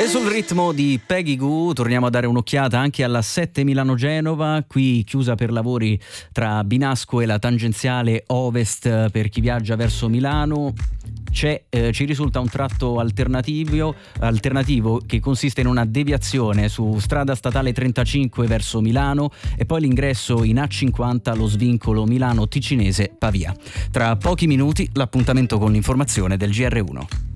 E sul ritmo di Peggy Goo torniamo a dare un'occhiata anche alla 7 Milano-Genova, qui chiusa per lavori tra Binasco e la tangenziale ovest per chi viaggia verso Milano. Ci risulta un tratto alternativo che consiste in una deviazione su strada statale 35 verso Milano e poi l'ingresso in A50 allo svincolo Milano Ticinese Pavia. Tra pochi minuti l'appuntamento con l'informazione del GR1.